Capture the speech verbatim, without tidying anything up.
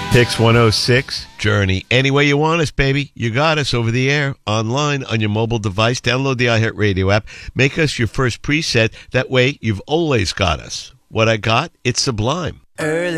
Hicks one oh six, Journey. Any way you want us, baby. You got us over the air, online, on your mobile device. Download the iHeartRadio app. Make us your first preset. That way, you've always got us. What I got? It's sublime. Early